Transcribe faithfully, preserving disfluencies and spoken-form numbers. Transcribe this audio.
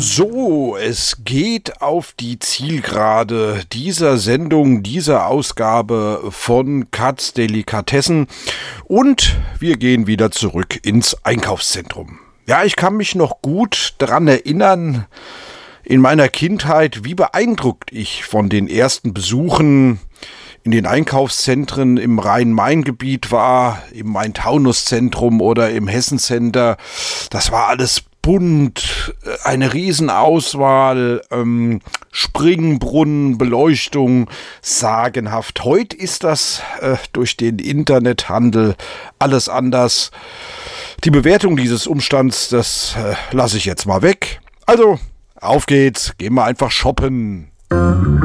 So, es geht auf die Zielgerade dieser Sendung, dieser Ausgabe von Katz Delikatessen und wir gehen wieder zurück ins Einkaufszentrum. Ja, ich kann mich noch gut daran erinnern, in meiner Kindheit, wie beeindruckt ich von den ersten Besuchen in den Einkaufszentren im Rhein-Main-Gebiet war, im Main-Taunus-Zentrum oder im Hessen-Center. Das war alles bunt, eine Riesenauswahl, ähm, Springbrunnen, Beleuchtung, sagenhaft. Heute ist das äh, durch den Internethandel alles anders. Die Bewertung dieses Umstands, das äh, lasse ich jetzt mal weg. Also, auf geht's, gehen wir einfach shoppen.